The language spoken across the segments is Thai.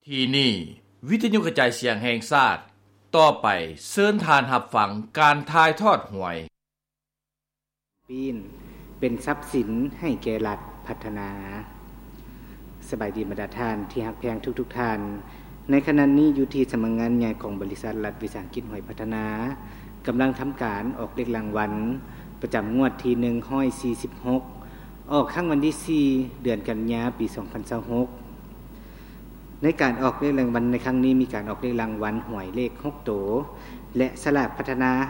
ที่นี่วิทยุกระจายเสียงแห่งชาติต่อไปเชิญทานรับฟังการถ่ายทอดหวยปีนเป็นทรัพย์สินให้แก่รัฐพัฒนาสบายดีบรรดาท่านที่ฮักแพงทุกท่านในขณะนี้อยู่ที่สำนักงานใหญ่ของบริษัทรัฐวิสาหกิจหวยพัฒนากำลังทำการออกเลขรางวัลประจำงวดที่146ออกครั้งวันที่4เดือนกันยายนปี2026ในการออกเลขรางวัลในครั้งนี้มีการออกเลขรางวัลหวยเลข6โตและสลากพัฒนา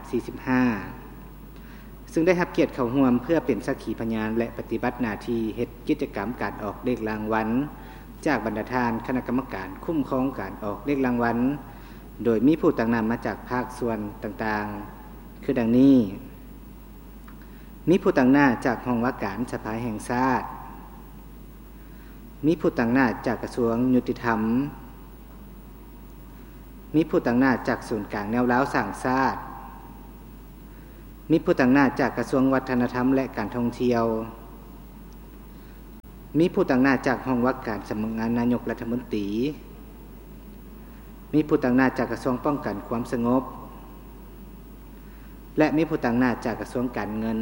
5/45ซึ่งได้รับเกียรติเข้าร่วมเพื่อเป็นสักขีพยานและปฏิบัติหน้าที่เฮ็ดกิจกรรมการออกเลขรางวัลจากบรรดาท่านคณะกรรมการคุ้มครองการออกเลขรางวัลโดยมีผู้ต่างนำมาจากภาคส่วนต่างๆคือดังนี้มีผู้ต่างหน้าจากห้องว่าการสภาแห่งชาติมีผู้ต่างหน้าจากกระทรวงยุติธรรมมีผู้ต่างหน้าจากศูนย์กลางแนวร้าวสร้างชาติมีผู้ต่างหน้าจากกระทรวงวัฒนธรรมและการท่องเที่ยวมีผู้ต่างหน้าจากห้องว่าการสำนักงานนายกรัฐมนตรีมีผู้ต่างหน้าจากกระทรวงป้องกันความสงบและมีผู้ต่างหน้าจากกระทรวงการเงิน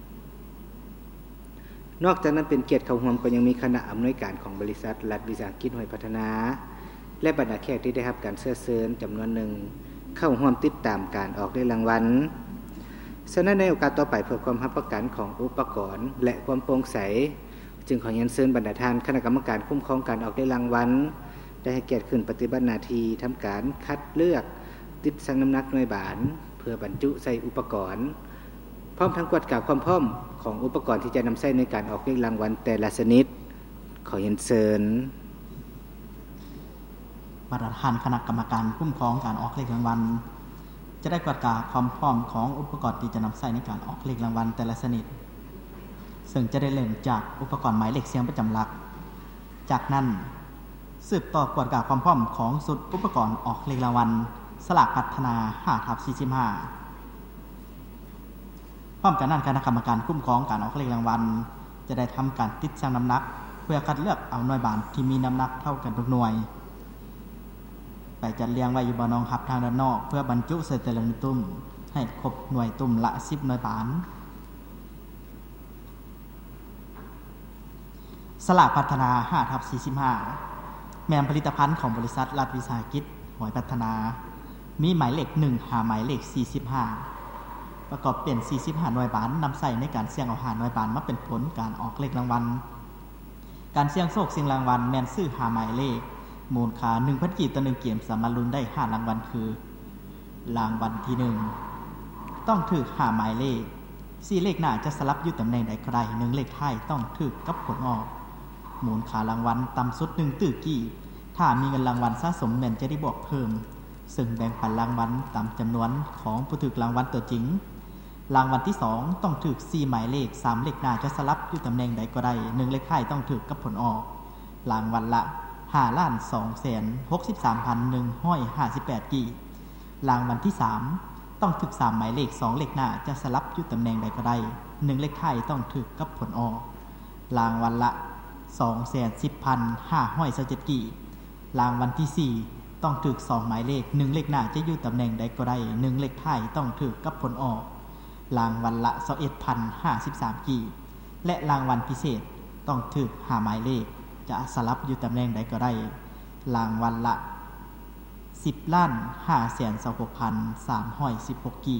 นอกจากนั้นเป็นเกียรติเข้าร่วมก็ยังมีคณะอำนวยการของบริษัทรัฐวิสาหกิจหวยพัฒนาและบรรดาแขกที่ได้รับการเชิญจำนวนหนึ่งเข้าร่วมติดตามการออกเลขรางวัลฉะนั้นในโอกาสต่อไปเพื่อความรับประกันของอุปกรณ์และความโปร่งใสจึงขอเชิญบรรดาท่านคณะกรรมการคุ้มครองการออกเลขรางวัลได้ให้เกียรติขึ้นปฏิบัติหน้าที่ทำการคัดเลือกติดชั่งน้ำหนักหน่วยบานเพื่อบรรจุใส่อุปกรณ์พร้อมทั้งตรวจกาความพร้อมของอุปกรณ์ที่จะนำใช้ในการออกเลขรางวัลแต่ละชนิดขอเชิญบรรดาท่านคณะกรรมการคุ้มครองการออกเลขรางวัลจะได้ตรวจกาความพร้อมของอุปกรณ์ที่จะนำใช้ในการออกเลขรางวัลแต่ละชนิดซึ่งจะได้เริ่มจากอุปกรณ์หมายเลขเสียงประจำหลักจากนั้นสืบต่อตรวจกาความพร้อมของสุดอุปกรณ์ออกเลขรางวัลสลากพัฒนา5/45พร้อมกันนั้นคณะกรรมการคุ้มครองการออกเลขรางวัลจะได้ทำการติดชั่งน้ำหนักเพื่อคัดเลือกเอาหน่วยบานที่มีน้ำหนักเท่ากันทุกหน่วยไปจัดเรียงไว้อยู่บนรองรับทางด้านนอกเพื่อบรรจุใส่แต่ละตุ้มให้ครบหน่วยตุ้มละ10หน่วยบานสลากพัฒนา5/45แม่นผลิตภัณฑ์ของบริษัทรัฐวิสาหกิจหวยพัฒนามีหมายเลข1หาหมายเลข45ประกอบเป็น45หน่วยบานนำใส่ในการเสี่ยงเอา5หน่วยบานมาเป็นผลการออกเลขรางวัลการเสี่ยงโชคเสี่ยงรางวัลแม่นซื้อหาหมายเลขมูลค่า 1,000 กีบต่อ1เกมสามารถลุ้นได้5รางวัลคือรางวัลที่1ต้องถูกหาหมายเลข4เลขหน้าจะสลับอยู่ตำแหน่งใดก็ได้1เลขท้ายต้องถูกกับผลออกมูลค่ารางวัลต่ำสุด1ตื้อกีบถ้ามีเงินรางวัลสะสมแม่นจะได้บวกเพิ่มซึ่งแบ่งปันรางวัลตามจำนวนของผู้ถูกรางวัลตัวจริงรางวัลที่2ต้องถูก4หมายเลข3เลขหน้าจะสลับอยู่ตำแหน่งใดก็ได้1เลขท้ายต้องถูกกับผลออกรางวัลละ5,263,158 กีรางวัลที่3ต้องถูก3หมายเลข2เลขหน้าจะสลับอยู่ตำแหน่งใดก็ได้1เลขท้ายต้องถูกกับผลออกรางวัลละ210,527 กีรางวัลที่4ต้องถูก2หมายเลข1เลขหน้าจะอยู่ตำแหน่งใดก็ได้1เลขท้ายต้องถูกกับผลออกรางวัลละ 21,053 กีและรางวัลพิเศษต้องถูก5หมายเลขจะสลับอยู่ตำแหน่งใดก็ได้รางวัลละ 10,526,316 กี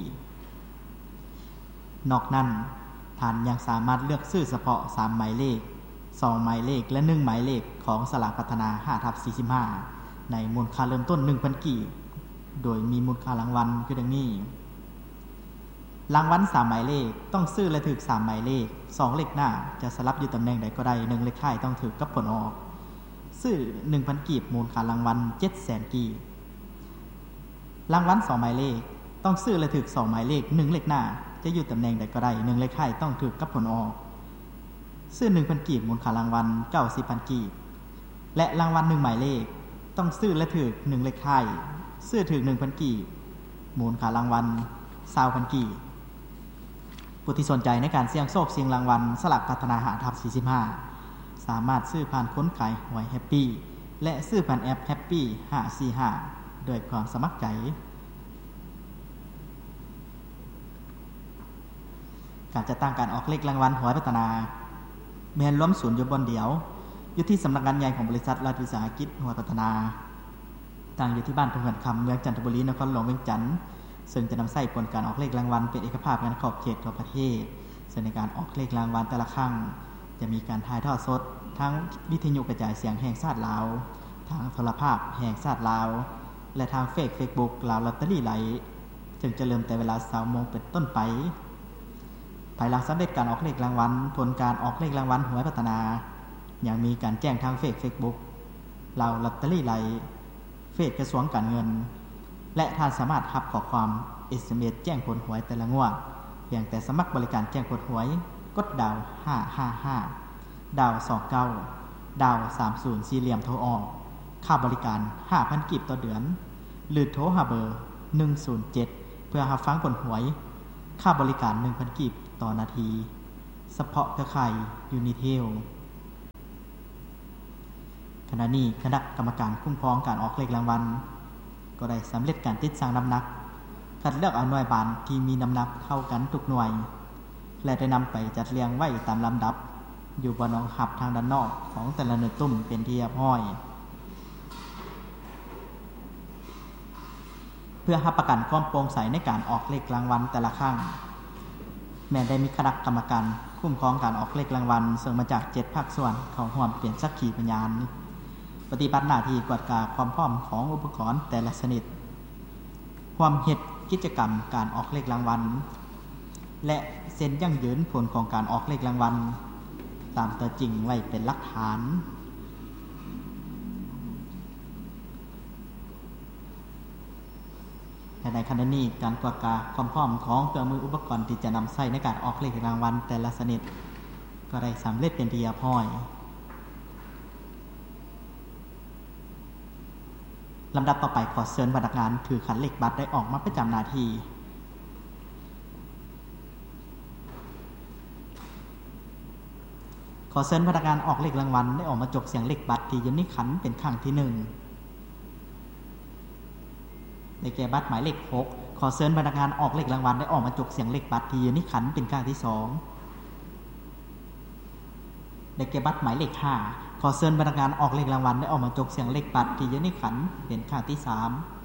นอกนั้นท่านยังสามารถเลือกซื้อเฉพาะ3หมายเลข2หมายเลขและ1หมายเลขของสลากพัฒนา 5/45 ในมูลค่าเริ่มต้น 1,000 กีโดยมีมูลค่ารางวัลคือดังนี้รางวัล3หมายเลขต้องซื้อและถูก3หมายเลข2เลขหน้าจะสลับอยู่ตำแหน่งใดก็ได้1เลขท้ายต้องถูกกับผลออกซื้อ 1,000 กีบมูลค่ารางวัล 700,000 กีรางวัล2หมายเลขต้องซื้อและถูก2หมายเลข1เลขหน้าจะอยู่ตำแหน่งใดก็ได้1เลขท้ายต้องถูกกับผลออกซื้อ 1,000 กีบมูลค่ารางวัล 90,000 กีบและรางวัล1หมายเลขต้องซื้อและถูก1เลขท้ายซื้อถูก 1,000 กีบมูลค่ารางวัล 20,000 กีบผู้ที่สนใจในการเสี่ยงโชคเสี่ยงรางวัลสลากพัฒนา5/45สามารถซื้อผ่านค้นขายหวยแฮปปี้และซื้อผ่านแอป Happy 545โดยความสมัครใจการจัดตั้งการออกเลขรางวัลหวยพัฒนาแม่นล้มศูนย์อยู่บนเดียวอยู่ที่สำนักงานใหญ่ของบริษัทรัฐวิสาหกิจหวยพัฒนาตั้งอยู่ที่บ้านทุ่งหันคำเมืองจันทบุรีนครหลวงเวียงจันทน์ซึ่งจะนำใช้ผลการออกเลขรางวัลเป็นเอกภาพงานขอบเขตทั่วประเทศซึ่งในการออกเลขรางวัลแต่ละครั้งจะมีการถ่ายทอดสดทั้งวิทยุกระจายเสียงแห่งชาติลาวทางโทรภาพแห่งชาติลาวและทางเฟซบุ๊กลาวลอตเตอรี่ไลท์ซึ่งจะเริ่มแต่เวลา 20:00 นเป็นต้นไปภายหลังสำเร็จการออกเลขรางวัลผลการออกเลขรางวัลหวยพัฒนายังมีการแจ้งทางเฟซบุ๊กลาวลอตเตอรี่ไลท์เฟซกระทรวงการเงินและท่านสามารถรับข้อความ SMS แจ้งผลหวยแต่ละงวดเพียงแต่สมัครบริการแจ้งผลหวยกดดาว555ดาว29ดาว30สี่เหลี่ยมโทรออกค่าบริการ 5,000 กีบต่อเดือนหรือโทรหาเบอร์107เพื่อรับฟังผลหวยค่าบริการ 1,000 กีบต่อนาทีเฉพาะเครือข่ายยูนิเทลขณะนี้คณะกรรมการคุ้มครองการออกเลขรางวัลก็ได้สำเร็จการติดสั่งน้ำหนักคัดเลือกเอาหน่วยบานที่มีน้ำหนักเท่ากันทุกหน่วยและได้นำไปจัดเรียงไว้ตามลำดับอยู่บนรองหับทางด้านนอกของแต่ละหน่วยตุ้มเป็นที่เรียบร้อยเพื่อรับประกันความโปร่งใสในการออกเลขรางวัลแต่ละครั้งแม้ได้มีคณะกรรมการคุ้มครองการออกเลขรางวัลซึ่งมาจาก7ภาคส่วนเข้าร่วมเป็นสักขีพยานปฏิบัติหน้าที่กวดกาความพร้อมของอุปกรณ์แต่ละชนิดความเฮ็ดกิจกรรมการออกเลขรางวัลและเซ็นยั่งยืนผลของการออกเลขรางวัลตามตัวจริงไว้เป็นหลักฐานในขณะนี้การกวดกาความพร้อมของเครื่องมืออุปกรณ์ที่จะนำใช้ในการออกเลขรางวัลแต่ละชนิดก็ได้สำเร็จเป็นที่เรียบร้อยลำดับต่อไปขอเชิญพนักงานถือขันเลขบัตรได้ออกมาประจำหน้าที่ขอเชิญพนักงานออกเลขรางวัลได้ออกมาจกเสียงเลขบัตรที่อยู่ในขันเป็นครั้งที่1ได้แก่บัตรหมายเลข6ขอเชิญพนักงานออกเลขรางวัลได้ออกมาจกเสียงเลขบัตรที่อยู่ในขันเป็นครั้งที่2ได้แก่บัตรหมายเลข5ขอเชิญพนักงานออกเลขรางวัลได้ออกมาจกเสียงเลขบัตรที่อยู่ในขันเป็นครั้งที่3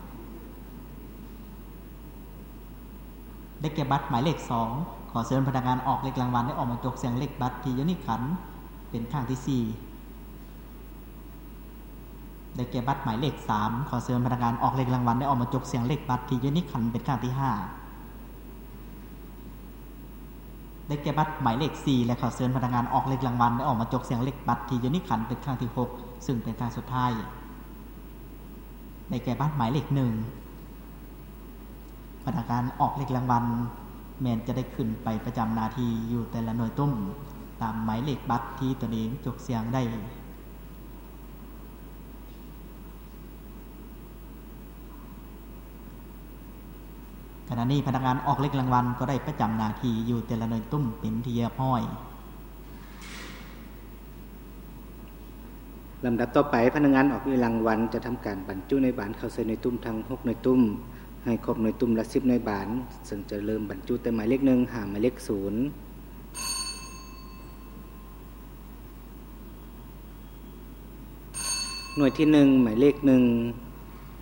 ได้แก่บัตรหมายเลข2ขอเชิญพนักงานออกเลขรางวัลได้ออกมาจกเสียงเลขบัตรที่อยู่ในขันเป็นครั้งที่4ได้แก่บัตรหมายเลข3ขอเชิญพนักงานออกเลขรางวัลได้ออกมาจกเสียงเลขบัตรที่อยู่ในขันเป็นครั้งที่5ได้แก่บัตรหมายเลข4และขอเชิญพนักงานออกเลขรางวัลได้ออกมาจกเสียงเลขบัตรที่อยู่ในขันเป็นครั้งที่6ซึ่งเป็นครั้งสุดท้ายได้แก่บัตรหมายเลข1พนักงานออกเลขรางวัลแม้นจะได้ขึ้นไปประจำหน้าที่อยู่แต่ละหน่วยตุ้มตามหมายเลขบัตรที่ตนเองจกเสียงได้ขณะนี้พนักงานออกเลขรางวัลก็ได้ประจำหน้าที่อยู่แต่ละหน่วยตุ้มเป็นที่เรียบร้อยลำดับต่อไปพนักงานออกเลขรางวัลจะทำการบรรจุในบานเข้าใส่ในตุ้มทั้ง6ในตุ้มให้ครบในตุ้มละ10ในบานซึ่งจะเริ่มบรรจุแต่หมายเลข1หาหมายเลข0หน่วยที่1หมายเลข1